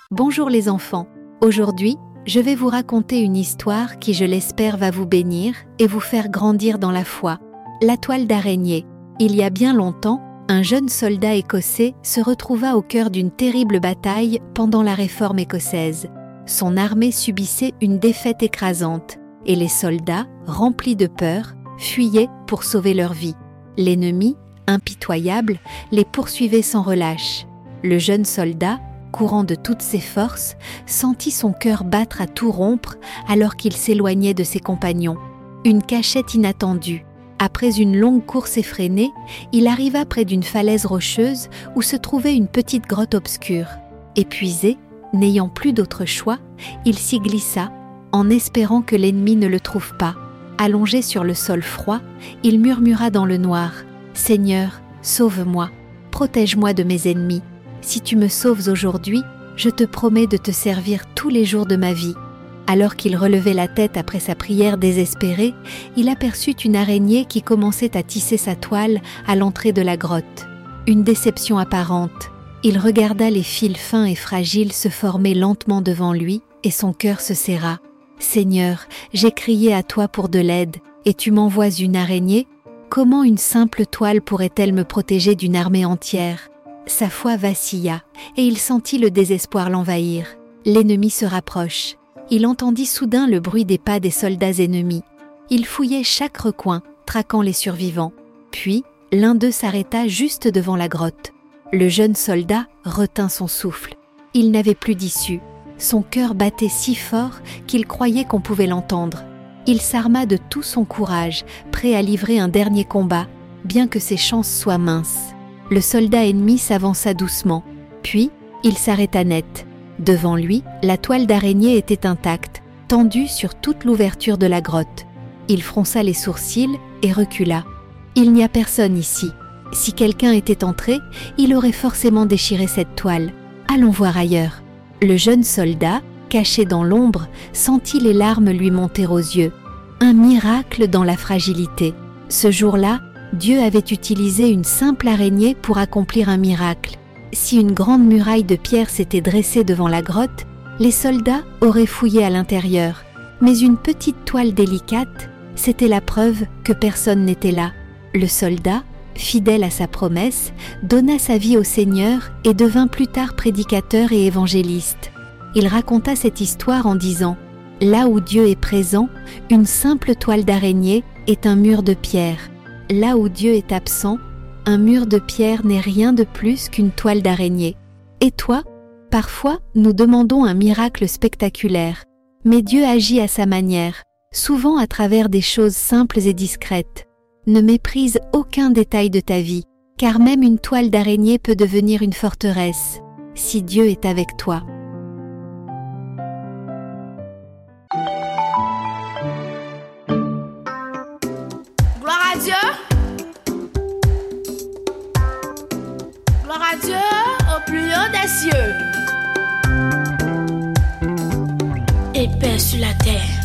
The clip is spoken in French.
Bonjour les enfants, aujourd'hui, je vais vous raconter une histoire qui, je l'espère, va vous bénir et vous faire grandir dans la foi. La toile d'araignée. Il y a bien longtemps, un jeune soldat écossais se retrouva au cœur d'une terrible bataille pendant la Réforme écossaise. Son armée subissait une défaite écrasante et les soldats, remplis de peur, fuyaient pour sauver leur vie. L'ennemi, impitoyable, les poursuivait sans relâche. Le jeune soldat, courant de toutes ses forces, sentit son cœur battre à tout rompre alors qu'il s'éloignait de ses compagnons. Une cachette inattendue. Après une longue course effrénée, il arriva près d'une falaise rocheuse où se trouvait une petite grotte obscure. Épuisé, n'ayant plus d'autre choix, il s'y glissa, en espérant que l'ennemi ne le trouve pas. Allongé sur le sol froid, il murmura dans le noir « Seigneur, sauve-moi, protège-moi de mes ennemis. Si tu me sauves aujourd'hui, je te promets de te servir tous les jours de ma vie. » Alors qu'il relevait la tête après sa prière désespérée, il aperçut une araignée qui commençait à tisser sa toile à l'entrée de la grotte. Une déception apparente. Il regarda les fils fins et fragiles se former lentement devant lui et son cœur se serra. « Seigneur, j'ai crié à toi pour de l'aide, et tu m'envoies une araignée? Comment une simple toile pourrait-elle me protéger d'une armée entière ?» Sa foi vacilla, et il sentit le désespoir l'envahir. L'ennemi se rapproche. Il entendit soudain le bruit des pas des soldats ennemis. Il fouillait chaque recoin, traquant les survivants. Puis, l'un d'eux s'arrêta juste devant la grotte. Le jeune soldat retint son souffle. Il n'avait plus d'issue. Son cœur battait si fort qu'il croyait qu'on pouvait l'entendre. Il s'arma de tout son courage, prêt à livrer un dernier combat, bien que ses chances soient minces. Le soldat ennemi s'avança doucement, puis il s'arrêta net. Devant lui, la toile d'araignée était intacte, tendue sur toute l'ouverture de la grotte. Il fronça les sourcils et recula. Il n'y a personne ici. Si quelqu'un était entré, il aurait forcément déchiré cette toile. Allons voir ailleurs. Le jeune soldat, caché dans l'ombre, sentit les larmes lui monter aux yeux. Un miracle dans la fragilité. Ce jour-là, Dieu avait utilisé une simple araignée pour accomplir un miracle. Si une grande muraille de pierre s'était dressée devant la grotte, les soldats auraient fouillé à l'intérieur. Mais une petite toile délicate, c'était la preuve que personne n'était là. Le soldat, fidèle à sa promesse, donna sa vie au Seigneur et devint plus tard prédicateur et évangéliste. Il raconta cette histoire en disant « Là où Dieu est présent, une simple toile d'araignée est un mur de pierre. Là où Dieu est absent, un mur de pierre n'est rien de plus qu'une toile d'araignée. » Et toi, parfois, nous demandons un miracle spectaculaire, mais Dieu agit à sa manière, souvent à travers des choses simples et discrètes. Ne méprise aucun détail de ta vie, car même une toile d'araignée peut devenir une forteresse, si Dieu est avec toi. Gloire à Dieu. Gloire à Dieu au plus haut des cieux. Et paix sur la terre.